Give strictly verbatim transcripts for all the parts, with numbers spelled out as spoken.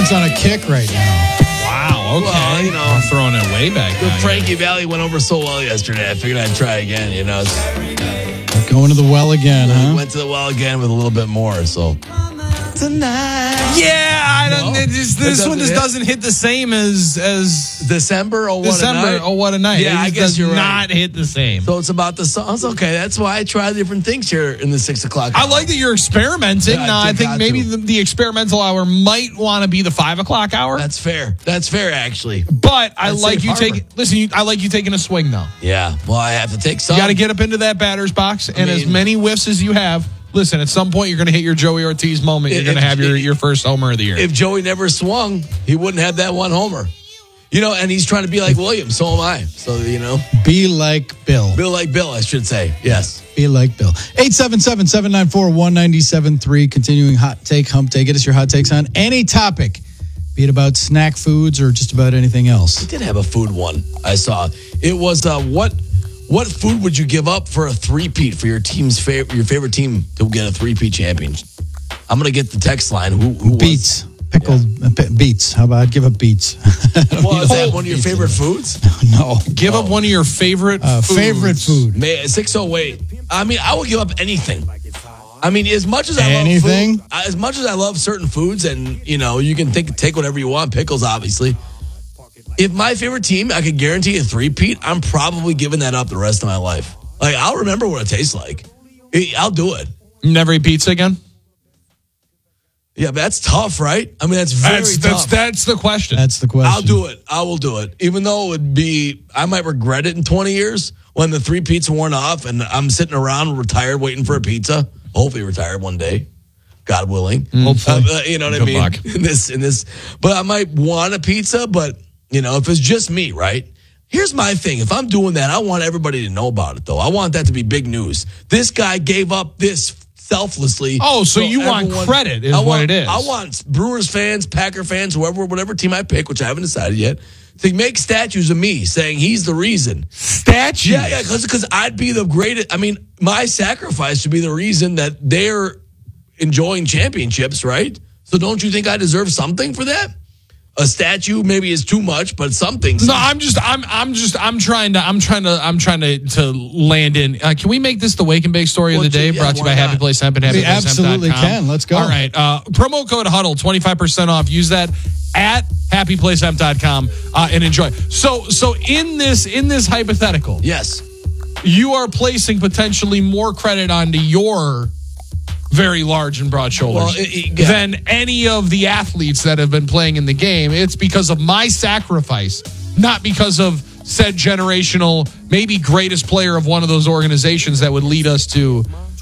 Giants on a kick right now. Wow, okay. Well, you know, I'm throwing it way back. The Frankie Valley went over so well yesterday. I figured I'd try again, you know. Going to the well again, huh? We went to the well again with a little bit more, so. Tonight. Yeah, I don't. No, it just, this one just hit. doesn't hit the same as as December. Oh, what December. a night. Oh, what a night! Yeah, it I just guess does you're right. Not hit the same. So it's about the songs. Okay, that's why I try different things here in the six o'clock. I like that you're experimenting. Yeah, I now, I think think got maybe to. the, the experimental hour might want to be the five o'clock hour. That's fair. That's fair, actually. But I That's like safe you harbor. taking. Listen, you, I like you taking a swing though. Yeah. Well, I have to take some. You got to get up into that batter's box, and I mean, as many whiffs as you have. Listen, at some point you're going to hit your Joey Ortiz moment. You're If- going to have your, if- your first homer of the year. If Joey never swung, he wouldn't have that one homer. You know, and he's trying to be like Williams. So am I. So, you know. Be like Bill. Bill like Bill, I should say. Yes. Be like Bill. eight seven seven, seven nine four, one nine seven three. Continuing hot take, hump day. Get us your hot takes on any topic, be it about snack foods or just about anything else. He did have a food one I saw. It was uh, what what food would you give up for a three-peat for your team's favorite your favorite team to get a three-peat championship? I'm gonna get the text line. Who, who was- Beets. Pickled yeah. uh, beets. How about give up beets? Well, is that one of your favorite foods? No. Give Oh. up one of your favorite Uh, foods. favorite food. May six oh eight. I mean, I would give up anything. I mean, as much as I Anything? love food, as much as I love certain foods, and you know, you can think take whatever you want. Pickles, obviously. If my favorite team, I could guarantee a three-peat, I'm probably giving that up the rest of my life. Like, I'll remember what it tastes like. I'll do it. Never eat pizza again? Yeah, but that's tough, right? I mean, that's very That's, tough. that's, that's the question. That's the question. I'll do it. I will do it. Even though it would be, I might regret it in twenty years when the three peats worn off and I'm sitting around retired waiting for a pizza. Hopefully retired one day, God willing. Hopefully. Uh, you know what Good I mean? luck. In this, in this, but I might want a pizza, but you know, if it's just me, right? Here's my thing. If I'm doing that, I want everybody to know about it though. I want that to be big news. This guy gave up this selflessly. Oh, so you want credit is I what want, it is. I want Brewers fans, Packer fans, whoever, whatever team I pick, which I haven't decided yet, to make statues of me saying he's the reason. Statues? Yeah, yeah, because I'd be the greatest. I mean, my sacrifice should be the reason that they're enjoying championships, right? So don't you think I deserve something for that? A statue maybe is too much, but something. No, I'm just, I'm, I'm just, I'm trying to, I'm trying to, I'm trying to, to land in. Uh, can we make this the Wake and Bake story Well, of the day? yeah, brought to you by why Happy not? Place Hemp and Happy We Place Hemp dot com. absolutely can. Let's go. All right. Uh, promo code Huddle, twenty-five percent off. Use that at happy place hemp dot com uh, and enjoy. So, so in this, in this hypothetical, Yes. you are placing potentially more credit onto your very large and broad shoulders Well, it- it- yeah. than any of the athletes that have been playing in the game. It's because of my sacrifice, not because of said generational, maybe greatest player of one of those organizations that would lead us to,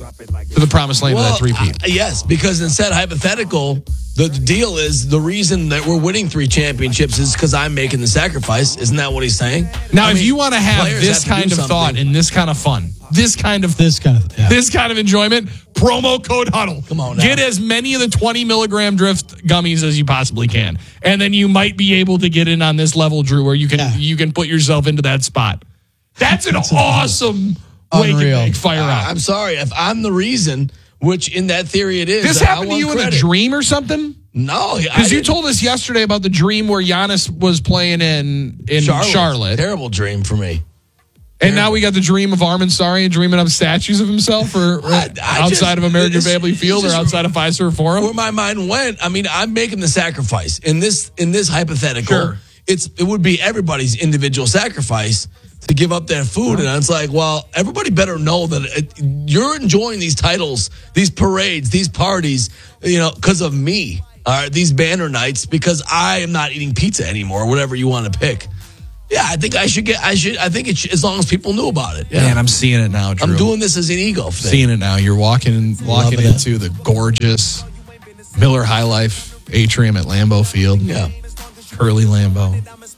to the promised land of that three-peat. uh, yes, because in said hypothetical, the deal is the reason that we're winning three championships is because I'm making the sacrifice. Isn't that what he's saying? Now, I if mean, you want to have players this have to kind do of thought something. and this kind of fun, this kind of This kind of, yeah. this kind of enjoyment, promo code Huddle. Come on now. Get as many of the twenty milligram drift gummies as you possibly can. And then you might be able to get in on this level, Drew, where you can Yeah. you can put yourself into that spot. That's an awesome Wake and Unreal. Bake fire I- up. I'm sorry if I'm the reason, which in that theory it is. This I happened to want you in a credit. dream or something? No, Because you told us yesterday about the dream where Giannis was playing in, in Charlotte. Charlotte. Terrible dream for me. And now we got the dream of Armin Sari and dreaming up statues of himself or, or I- I outside just- of American it's- Family it's Field or just- outside of Fiserv Forum. Where my mind went, I mean, I'm making the sacrifice in this in this hypothetical. Sure. It's it would be everybody's individual sacrifice to give up their food, and it's like, well, everybody better know that it, you're enjoying these titles, these parades, these parties, you know, because of me. All right, these banner nights because I am not eating pizza anymore, whatever you want to pick. Yeah, I think I should get. I should. I think it should, as long as people knew about it. Yeah. Man, I'm seeing it now, Drew. I'm doing this as an ego thing. Seeing it now. You're walking walking Loving it. into the gorgeous Miller High Life atrium at Lambeau Field. Yeah. Curly Lambeau,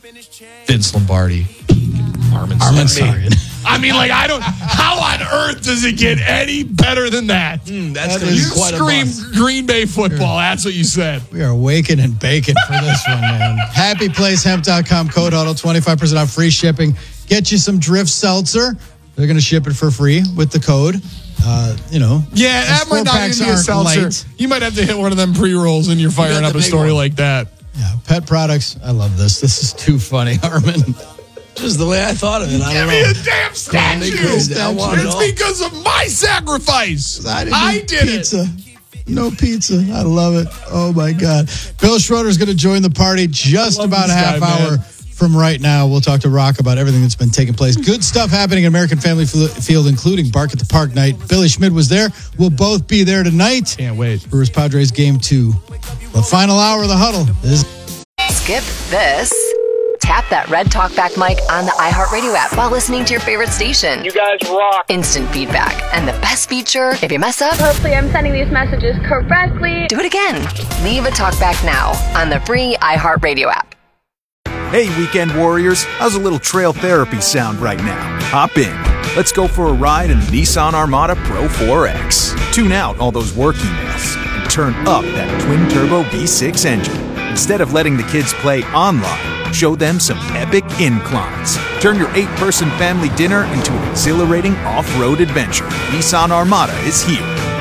Vince Lombardi, Armin Armin Sari. Sari. I mean, like, I don't. How on earth does it get any better than that? Mm, that's That gonna is be quite a Scream buzz. Green Bay football. That's what you said. We are waking and baking for this one, man. happy place hemp dot com, code Huddle, twenty-five percent off, free shipping. Get you some Drift Seltzer. They're going to ship it for free with the code. Uh, you know. Yeah, those that might not four-packs even be a aren't seltzer. light. You might have to hit one of them pre-rolls and you're firing got up the a big story one. like that. Yeah, pet products. I love this. This is too funny, Harmon. Just the way I thought of it. I Give don't me know. a damn statue. I want it all. It's because of my sacrifice. I, didn't I eat did pizza. it. No pizza. I love it. Oh, my God. Bill Schroeder is going to join the party just about a half guy, hour man. from right now. We'll talk to Rock about everything that's been taking place. Good stuff happening at American Family Field, including Bark at the Park night. Billy Schmid was there. We'll both be there tonight. Can't wait. Brewers Padres game two. The final hour of the huddle is. Skip this. Tap that red talkback mic on the iHeartRadio app while listening to your favorite station. You guys rock. Instant feedback. And the best feature, if you mess up, hopefully I'm sending these messages correctly. do it again. Leave a talkback now on the free iHeartRadio app. Hey, weekend warriors, how's a little trail therapy sound right now? Hop in. Let's go for a ride in the Nissan Armada Pro four X. Tune out all those work emails and turn up that twin-turbo V six engine. Instead of letting the kids play online, show them some epic inclines. Turn your eight-person family dinner into an exhilarating off-road adventure. Nissan Armada is here.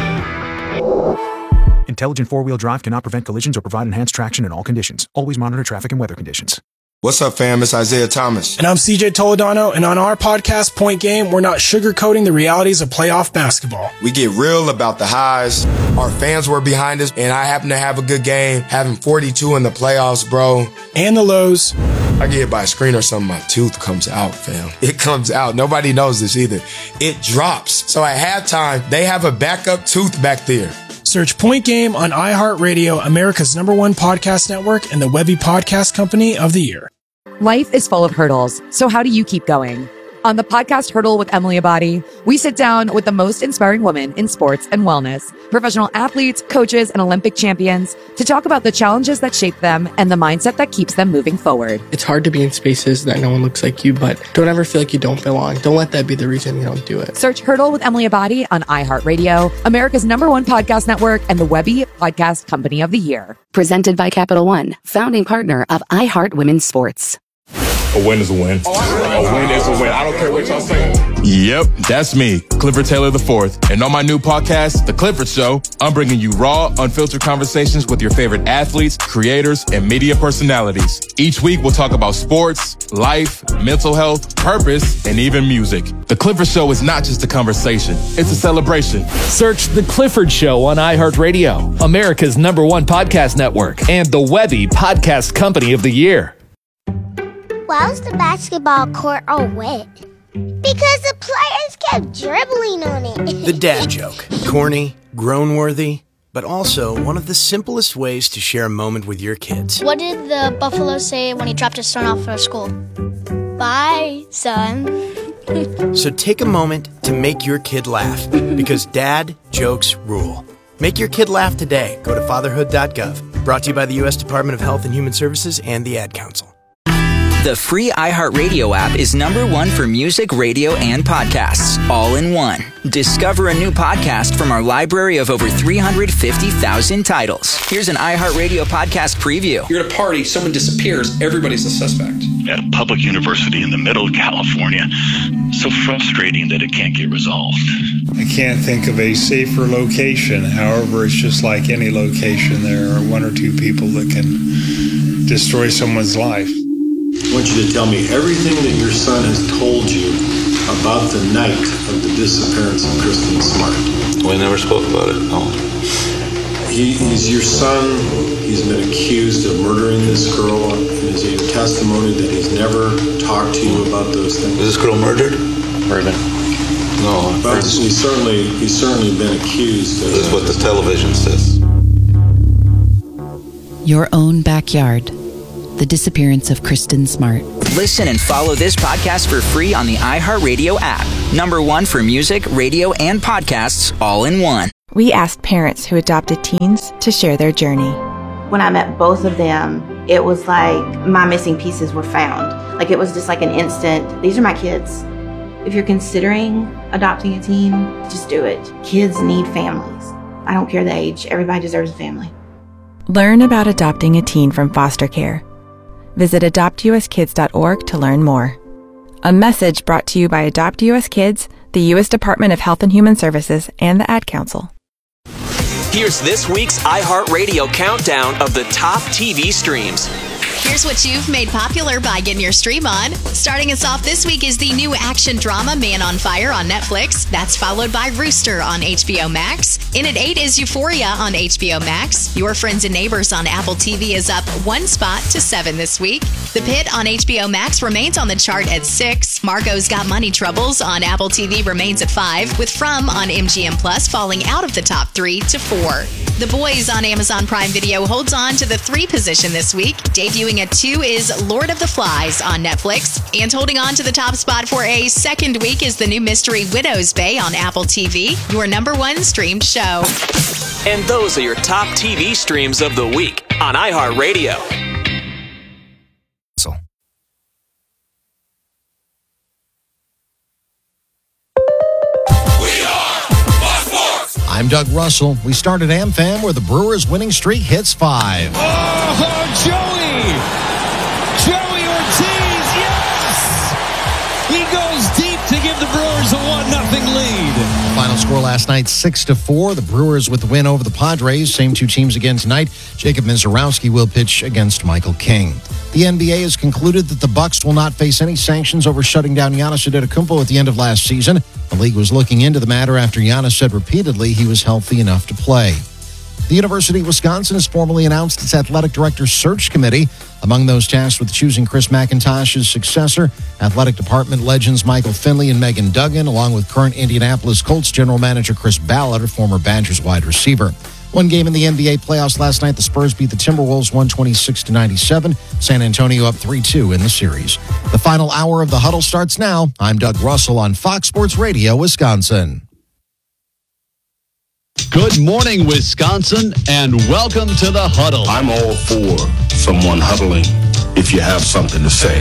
Intelligent four-wheel drive cannot prevent collisions or provide enhanced traction in all conditions. Always monitor traffic and weather conditions. What's up, fam? It's Isaiah Thomas. And I'm C J Toledano, and on our podcast, Point Game, we're not sugarcoating the realities of playoff basketball. We get real about the highs. Our fans were behind us, and I happen to have a good game, having forty-two in the playoffs, bro. And the lows. I get hit by a screen or something, my tooth comes out, fam. It comes out. Nobody knows this either. It drops. So at halftime, they have a backup tooth back there. Search Point Game on iHeartRadio, America's number one podcast network, and the Webby Podcast Company of the Year. Life is full of hurdles, so how do you keep going? On the podcast Hurdle with Emily Abadi, we sit down with the most inspiring women in sports and wellness, professional athletes, coaches, and Olympic champions to talk about the challenges that shape them and the mindset that keeps them moving forward. It's hard to be in spaces that no one looks like you, but don't ever feel like you don't belong. Don't let that be the reason you don't do it. Search Hurdle with Emily Abadi on iHeartRadio, America's number one podcast network, and the Webby Podcast Company of the Year. Presented by Capital One, founding partner of iHeart Women's Sports. A win is a win. A win is a win. I don't care what y'all saying. Yep, that's me, Clifford Taylor the fourth. And on my new podcast, The Clifford Show, I'm bringing you raw, unfiltered conversations with your favorite athletes, creators, and media personalities. Each week, we'll talk about sports, life, mental health, purpose, and even music. The Clifford Show is not just a conversation. It's a celebration. Search The Clifford Show on iHeartRadio, America's number one podcast network, and the Webby Podcast Company of the Year. Why was the basketball court all wet? Because the players kept dribbling on it. The dad joke. Corny, groan-worthy, but also one of the simplest ways to share a moment with your kids. What did the buffalo say when he dropped his son off for school? Bye, son. So take a moment to make your kid laugh, because dad jokes rule. Make your kid laugh today. Go to fatherhood dot gov. Brought to you by the U S Department of Health and Human Services and the Ad Council. The free iHeartRadio app is number one for music, radio, and podcasts, all in one. Discover a new podcast from our library of over three hundred fifty thousand titles. Here's an iHeartRadio podcast preview. You're at a party, someone disappears, everybody's a suspect. At a public university in the middle of California, so frustrating that it can't get resolved. I can't think of a safer location. However, it's just like any location. There are one or two people that can destroy someone's life. I want you to tell me everything that your son has told you about the night of the disappearance of Kristen Smart. We never spoke about it, no. He, he's your son. He's been accused of murdering this girl. And is it your testimony that he's never talked to you about those things? Was this girl murdered? Murdered. No, but he's certainly, he's certainly been accused of... This is what the television says. Your own backyard. The disappearance of Kristen Smart. Listen and follow this podcast for free on the iHeartRadio app. Number one for music, radio, and podcasts, all in one. We asked parents who adopted teens to share their journey. When I met both of them, it was like my missing pieces were found. Like it was just like an instant, these are my kids. If you're considering adopting a teen, just do it. Kids need families. I don't care the age. Everybody deserves a family. Learn about adopting a teen from foster care. Visit adopt u s kids dot org to learn more. A message brought to you by Adopt U S Kids, the U S Department of Health and Human Services, and the Ad Council. Here's this week's iHeartRadio countdown of the top T V streams. Here's what you've made popular by getting your stream on. Starting us off this week is the new action drama Man on Fire on Netflix. That's followed by Rooster on H B O Max. In at eight is Euphoria on H B O Max. Your Friends and Neighbors on Apple T V is up one spot to seven this week. The Pit on H B O Max remains on the chart at six. Margot's Got Money Troubles on Apple T V remains at five, with From on M G M Plus falling out of the top three to four. The Boys on Amazon Prime Video holds on to the three position this week. Debuting at two is Lord of the Flies on Netflix. And holding on to the top spot for a second week is the new mystery Widow's Bay on Apple T V, your number one streamed show. And those are your top T V streams of the week on iHeartRadio. I'm Doug Russell. We start at AmFam where the Brewers' winning streak hits five. Oh, Joey! Joey Ortiz, yes! He goes deep to give the Brewers a one nothing lead. Final score last night, six to four. The Brewers with the win over the Padres. Same two teams again tonight. Jacob Mizorowski will pitch against Michael King. The N B A has concluded that the Bucks will not face any sanctions over shutting down Giannis Antetokounmpo at the end of last season. The league was looking into the matter after Giannis said repeatedly he was healthy enough to play. The University of Wisconsin has formally announced its athletic director search committee. Among those tasked with choosing Chris McIntosh's successor, athletic department legends Michael Finley and Megan Duggan, along with current Indianapolis Colts general manager Chris Ballard, a former Badgers wide receiver. One game in the N B A playoffs last night, the Spurs beat the Timberwolves one twenty-six to ninety-seven. San Antonio up three two in the series. The final hour of the Huddle starts now. I'm Doug Russell on Fox Sports Radio, Wisconsin. Good morning, Wisconsin, and welcome to the Huddle. I'm all for someone huddling if you have something to say.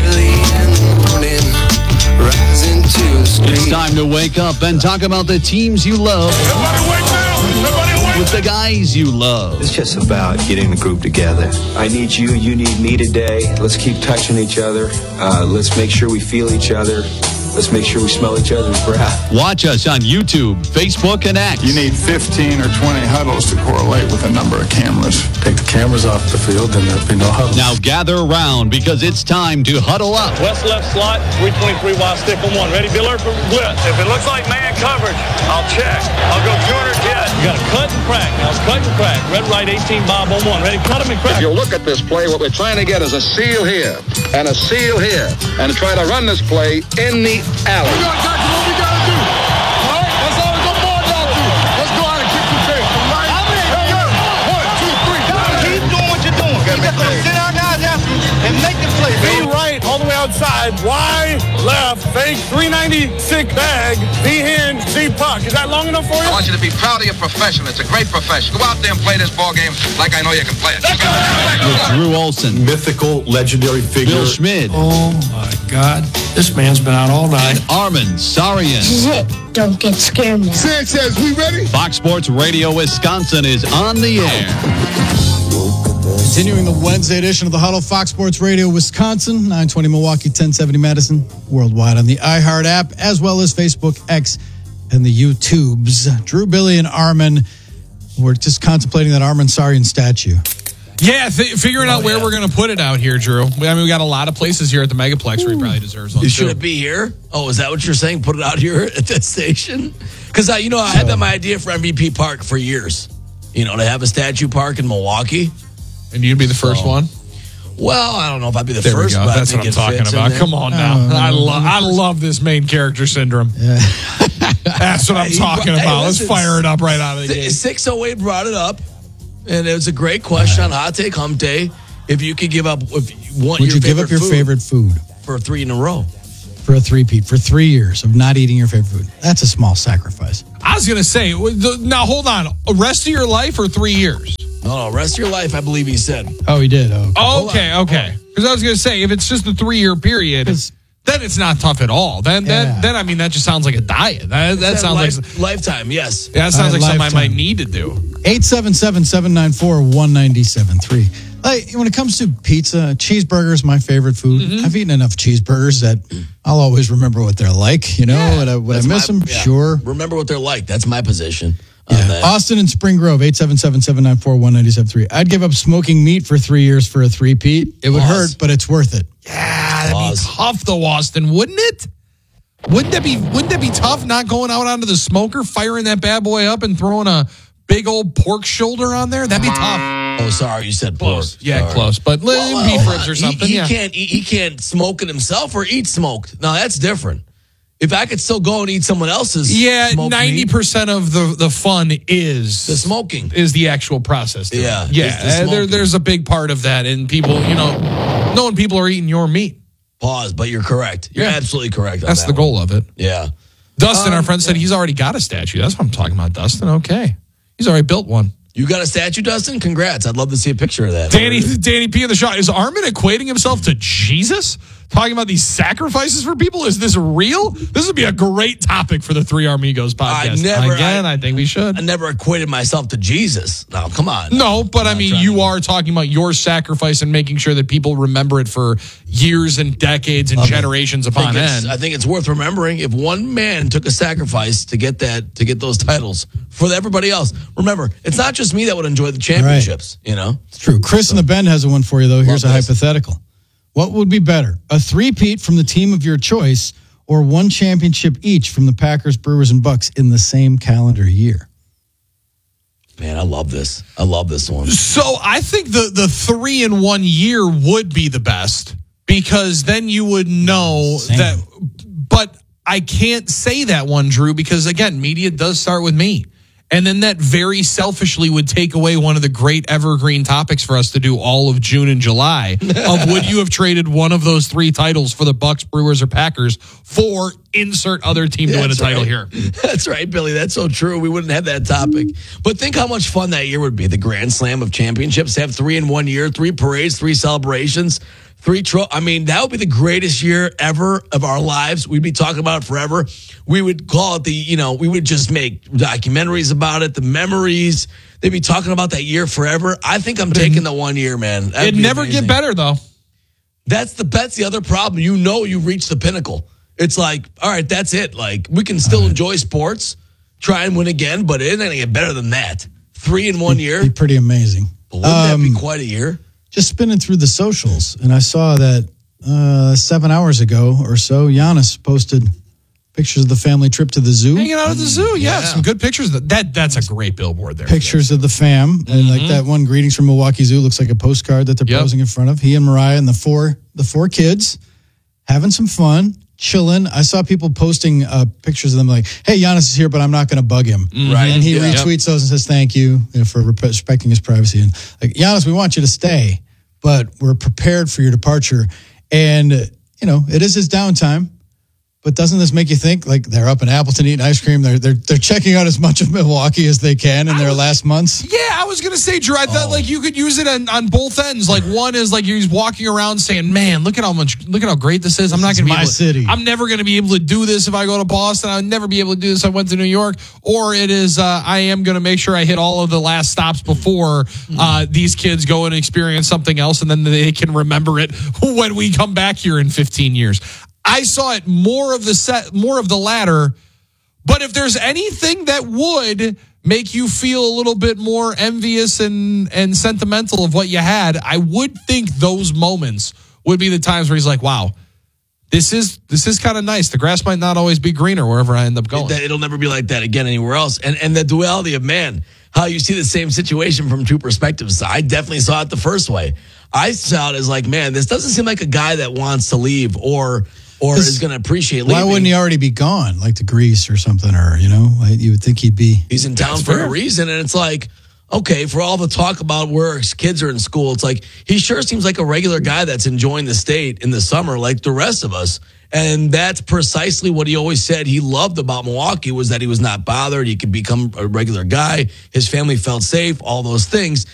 It's time to wake up and talk about the teams you love. Everybody wake up! Everybody wake up! With the guys you love. It's just about getting the group together. I need you, you need me today. Let's keep touching each other. Uh, let's make sure we feel each other. Let's make sure we smell each other's breath. Watch us on YouTube, Facebook, and X. You need fifteen or twenty huddles to correlate with a number of cameras. Take the cameras off the field, then there'll be no huddles. Now gather around because it's time to huddle up. West left slot, three twenty-three wide stick on one. Ready, Biller for blitz. If it looks like man coverage, I'll check. I'll go corner jet. You got to cut and crack. Now cut and crack. Red right eighteen Bob on one. Ready, cut him and crack. If you look at this play, what we're trying to get is a seal here and a seal here and try to run this play in the alley. We got exactly what we got to do. All right, that's all the board got to do. Let's go out and kick the tail. Right? Hey, yo. One, two, three. Keep doing what you're doing. You just gonna sit our guys after and make the play. B right, all the way outside. Y left, fake, three ninety-six bag. B hand, Z puck. Is that long enough for you? I want you to be proud of your profession. It's a great profession. Go out there and play this ball game like I know you can play it. With Drew Olson, mythical, legendary figure. Bill Schmid. Oh my God, this man's been out all night. Armin Sarian. This is it. Don't get scared now. Sanchez, we ready? Fox Sports Radio Wisconsin is on the air. Continuing the Wednesday edition of the Huddle, Fox Sports Radio Wisconsin, nine twenty Milwaukee, ten seventy Madison, worldwide on the iHeart app, as well as Facebook, X, and the YouTubes. Drew, Billy, and Armin, we're just contemplating that Armin Sarian statue. Yeah, th- figuring out oh, where yeah. we're going to put it out here, Drew. I mean, we got a lot of places here at the Megaplex Ooh. where he probably deserves one. Should too. it be here? Oh, is that what you're saying? Put it out here at this station? Because, uh, you know, I had that my idea for M V P Park for years. You know, to have a statue park in Milwaukee. And you'd be the first so, one? Well, I don't know if I'd be the there first. We go. But That's I think what I'm talking about. Come on now. Uh, I, lo- I love this main character syndrome. Yeah. That's what I'm talking about. Hey, listen, Let's fire it up right out of the gate. six oh eight brought it up. And it was a great question on Hot Take Hump Day. If you could give up, if you want Would your you give up your food favorite food for three in a row? For a three-peat, for three years of not eating your favorite food. That's a small sacrifice. I was going to say, now hold on, rest of your life or three years? No, no, rest of your life, I believe he said. Oh, he did? Okay, oh, okay. okay. Because I was going to say, if it's just a three-year period, then it's not tough at all. Then, yeah. then, then I mean, that just sounds like a diet. That, that sounds life, like... Lifetime, yes. Yeah, that sounds uh, like lifetime. something I might need to do. eight seven seven, seven nine four, one nine seven three. Like, when it comes to pizza, cheeseburger is my favorite food. Mm-hmm. I've eaten enough cheeseburgers that I'll always remember what they're like. You know, yeah, would I, would I miss my, them? Yeah. Sure. Remember what they're like. That's my position. Yeah. Austin and Spring Grove, eight seven seven, seven nine four, one nine seven three. I'd give up smoking meat for three years for a three-peat. It would Pause. hurt, but it's worth it. Yeah, that'd Pause. be tough though, Austin, wouldn't it? Wouldn't that be wouldn't that be tough not going out onto the smoker, firing that bad boy up and throwing a big old pork shoulder on there? That'd be tough. Oh, sorry, you said pork. Close. Yeah, sorry. close. But well, beef ribs or something. He, he yeah. can't eat, he can't smoke it himself or eat smoked. No, that's different. If I could still go and eat someone else's Yeah, smoked ninety percent meat, of the, the fun is the smoking. Is the actual process. to Yeah. it. Yeah. the uh, there, there's a big part of that. And people, you know, knowing people are eating your meat. Pause, but you're correct. You're Yeah. absolutely correct. On That's that the goal one. of it. Yeah. Dustin, Um, our friend, said he's already got a statue. That's what I'm talking about, Dustin. Okay. He's already built one. You got a statue, Dustin? Congrats. I'd love to see a picture of that. Danny Danny P in the shot. Is Armin equating himself to Jesus? Talking about these sacrifices for people? Is this real? This would be a great topic for the Three Armigos podcast. I never, Again, I, I think we should. I never equated myself to Jesus. No, come on. No, but I mean, you are talking about your sacrifice and making sure that people remember it for years and decades and Love generations it. I upon think it's- end. I think it's worth remembering if one man took a sacrifice to get that to get those titles for everybody else. Remember, it's not just me that would enjoy the championships. You know, It's true. Chris in the Bend has a one for you, though. Here's a this. hypothetical. What would be better, a three-peat from the team of your choice or one championship each from the Packers, Brewers, and Bucks in the same calendar year? man, I love this. I love this one. So I think the the three in one year would be the best because then you would know Same. that. But I can't say that one, Drew, because again, media does start with me. And then that very selfishly would take away one of the great evergreen topics for us to do all of June and July of would you have traded one of those three titles for the Bucks, Brewers, or Packers for insert other team to win a That's title right. here. That's right, Billy. That's so true. We wouldn't have that topic. But think how much fun that year would be. The Grand Slam of Championships, have three in one year, three parades, three celebrations, three tro- I mean, that would be the greatest year ever of our lives. We'd be talking about it forever. We would call it the, you know, we would just make documentaries about it, the memories. They'd be talking about that year forever. I think I'm taking the one year, man. That'd It'd be never amazing. get better, though. That's the that's the other problem. You know you reached the pinnacle. It's like, all right, that's it. Like, we can still enjoy sports, try and win again, but it ain't gonna get better than that. Three in one year. Be pretty amazing. But wouldn't that be Um, quite a year? Just spinning through the socials, and I saw that uh, seven hours ago or so, Giannis posted pictures of the family trip to the zoo. Hanging out at the zoo, yeah, some good pictures. That, that that's a great billboard there. Pictures of the fam, and like that one greetings from Milwaukee Zoo looks like a postcard that they're Yep. posing in front of. He and Mariah and the four the four kids having some fun, chilling. I saw people posting uh, pictures of them like, "Hey, Giannis is here, but I'm not going to bug him." Right. And he Yeah. retweets those and says, "Thank you, you know, for respecting his privacy." And like, Giannis, we want you to stay, but we're prepared for your departure. And uh, you know, it is his downtime. But doesn't this make you think like they're up in Appleton eating ice cream? They're they're they're checking out as much of Milwaukee as they can in their last months. Yeah, I was gonna say, Drew. I thought like you could use it on, on both ends. Like one is like he's walking around saying, "Man, look at how much, look at how great this is. I'm not This gonna is be my able to, city. I'm never gonna be able to do this if I go to Boston. I'll never be able to do this. If I went to New York." Or it is, uh, I am gonna make sure I hit all of the last stops before uh, these kids go and experience something else, and then they can remember it when we come back here in fifteen years. I saw it more of the set, more of the latter. But if there's anything that would make you feel a little bit more envious and, and sentimental of what you had, I would think those moments would be the times where he's like, wow, this is this is kind of nice. The grass might not always be greener wherever I end up going. It, it'll never be like that again anywhere else. And and the duality of man, how you see the same situation from two perspectives. I definitely saw it the first way. I saw it as like, man, this doesn't seem like a guy that wants to leave or or is going to appreciate leaving. Why wouldn't he already be gone, like to Greece or something? Or you know, you would think he'd be. He's in town That's for fair. a reason, and it's like, okay, for all the talk about where his kids are in school, it's like he sure seems like a regular guy that's enjoying the state in the summer like the rest of us. And that's precisely what he always said he loved about Milwaukee was that he was not bothered. He could become a regular guy. His family felt safe, all those things.